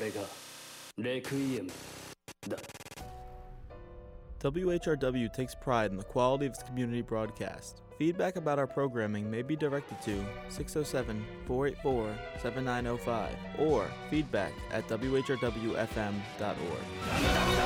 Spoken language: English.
れがレクイエムだ。 WHRW takes pride in the quality of its community broadcast. Feedback about our programming may be directed to 607-484-7905 or feedback@whrwfm.org.